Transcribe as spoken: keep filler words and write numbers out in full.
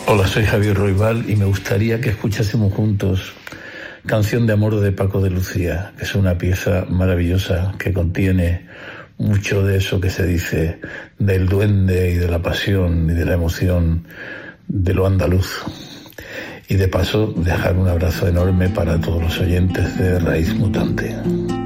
Hola, soy Javier Roibal y me gustaría que escuchásemos juntos Canción de Amor de Paco de Lucía, que es una pieza maravillosa que contiene mucho de eso que se dice del duende y de la pasión y de la emoción de lo andaluz. Y de paso dejar un abrazo enorme para todos los oyentes de Raíz Mutante.